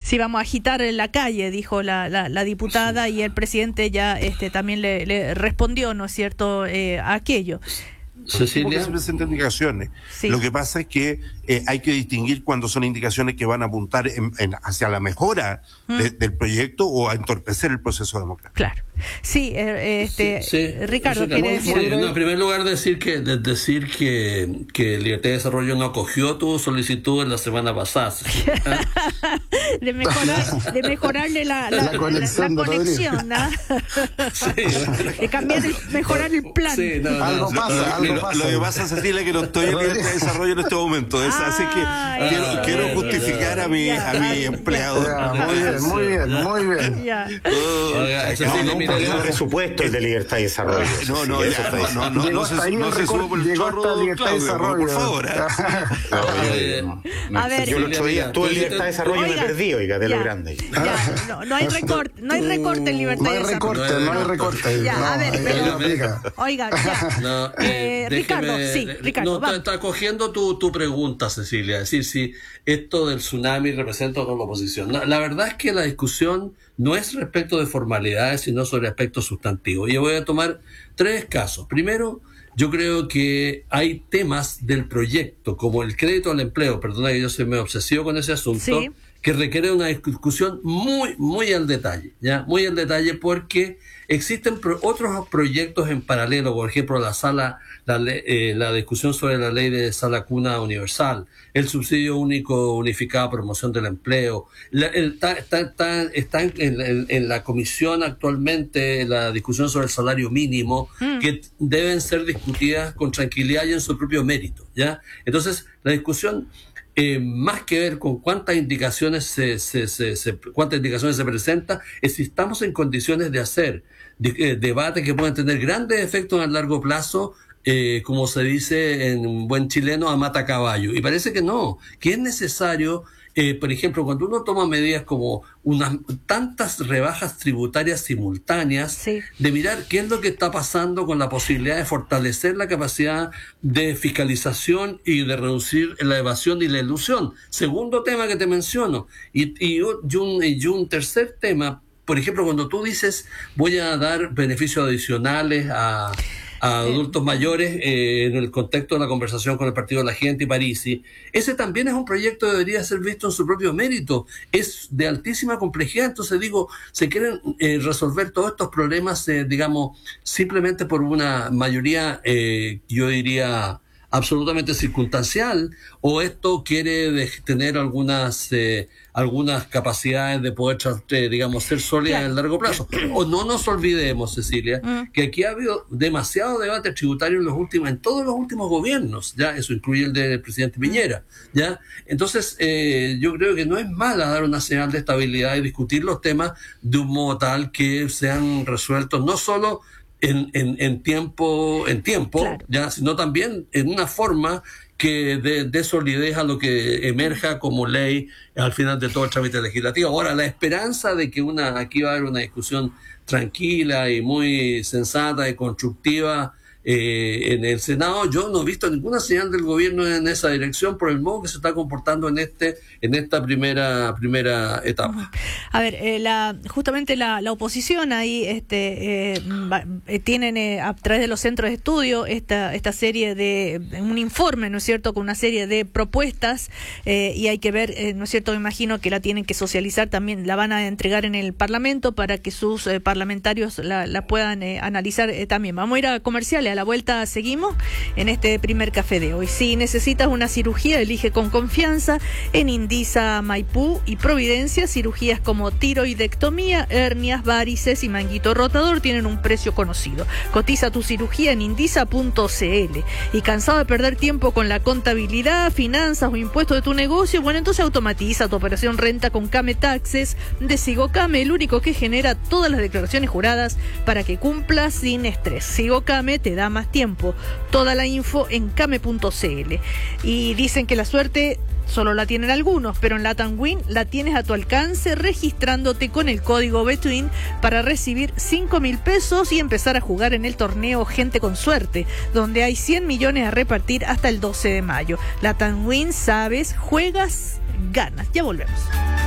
Sí, vamos a agitar en la calle, dijo la diputada, y el presidente ya también le respondió, ¿no es cierto?, a aquello. Cecilia, que se presentan indicaciones. Sí. Lo que pasa es que hay que distinguir cuando son indicaciones que van a apuntar hacia la mejora del proyecto o a entorpecer el proceso democrático. Claro. Sí, Ricardo, ¿quiere decir? En primer lugar, decir que Libertad y Desarrollo no acogió tu solicitud en la semana pasada. de mejorarle la conexión, ¿no? Sí. De cambiar, mejorar el plan. Sí, algo pasa. Lo que pasa, Cecilia, es que no estoy en Libertad de Desarrollo en este momento. Así que quiero justificar a mi empleador. Muy bien. El presupuesto es de Libertad y Desarrollo. No se subo por el chorro, Claudio, por favor. Yo el otro día estuve en Libertad y Desarrollo y me perdí, de lo grande. No hay recorte en Libertad y Desarrollo. No hay recorte. Ya, a ver, oiga, ya. Ricardo, está cogiendo tu pregunta, Cecilia, es decir, si esto del tsunami representa o no la oposición. La verdad es que la discusión no es respecto de formalidades, sino sobre aspectos sustantivos. Y yo voy a tomar 3 casos. Primero, yo creo que hay temas del proyecto, como el crédito al empleo, perdona que yo se me obsesivo con ese asunto, sí, que requiere una discusión muy al detalle, ¿ya? Muy al detalle, porque existen otros proyectos en paralelo, por ejemplo, la discusión sobre la ley de sala cuna universal, el subsidio único unificado a promoción del empleo, está en la comisión actualmente la discusión sobre el salario mínimo, que deben ser discutidas con tranquilidad y en su propio mérito, ¿ya? Entonces, la discusión más que ver con cuántas indicaciones se presenta, es si estamos en condiciones de hacer debates que puedan tener grandes efectos a largo plazo, como se dice en buen chileno, a mata caballo. Y parece que no, que es necesario, por ejemplo, cuando uno toma medidas como tantas rebajas tributarias simultáneas, sí, de mirar qué es lo que está pasando con la posibilidad de fortalecer la capacidad de fiscalización y de reducir la evasión y la elusión. Segundo tema que te menciono. Y un tercer tema, por ejemplo, cuando tú dices voy a dar beneficios adicionales a adultos mayores en el contexto de la conversación con el Partido de la Gente y Parisi, ese también es un proyecto que debería ser visto en su propio mérito, es de altísima complejidad. Entonces digo, se quieren resolver todos estos problemas, digamos, simplemente por una mayoría, yo diría, absolutamente circunstancial, o esto quiere tener algunas capacidades de poder, digamos, ser sólidas en el largo plazo. O no nos olvidemos, Cecilia, que aquí ha habido demasiado debate tributario en todos los últimos gobiernos, ya, eso incluye el del presidente Piñera, ya. Entonces, yo creo que no es mala dar una señal de estabilidad y discutir los temas de un modo tal que sean resueltos no solo en tiempo, claro, ya, sino también en una forma que dé solidez a lo que emerja como ley al final de todo el trámite legislativo. Ahora, la esperanza de que aquí va a haber una discusión tranquila y muy sensata y constructiva en el Senado, yo no he visto ninguna señal del gobierno en esa dirección por el modo que se está comportando en esta primera etapa. A ver, justamente la oposición ahí tienen a través de los centros de estudio esta serie de un informe, ¿no es cierto?, con una serie de propuestas, y hay que ver, ¿no es cierto?, me imagino que la tienen que socializar también, la van a entregar en el Parlamento para que sus parlamentarios la puedan analizar también. Vamos a ir a comerciales. A la vuelta seguimos en este primer café de hoy. Si necesitas una cirugía, elige con confianza en Indisa Maipú y Providencia. Cirugías como tiroidectomía, hernias, varices y manguito rotador tienen un precio conocido. Cotiza tu cirugía en indisa.cl. ¿Y cansado de perder tiempo con la contabilidad, finanzas o impuestos de tu negocio? Bueno, entonces automatiza tu operación renta con Came Taxes de Sigocame, el único que genera todas las declaraciones juradas para que cumplas sin estrés. Sigocame te da más tiempo. Toda la info en came.cl. Y dicen que la suerte solo la tienen algunos, pero en Latam Win la tienes a tu alcance registrándote con el código Betwin para recibir 5.000 pesos y empezar a jugar en el torneo Gente con Suerte, donde hay 100 millones a repartir hasta el 12 de mayo. Latam Win, sabes, juegas, ganas. Ya volvemos.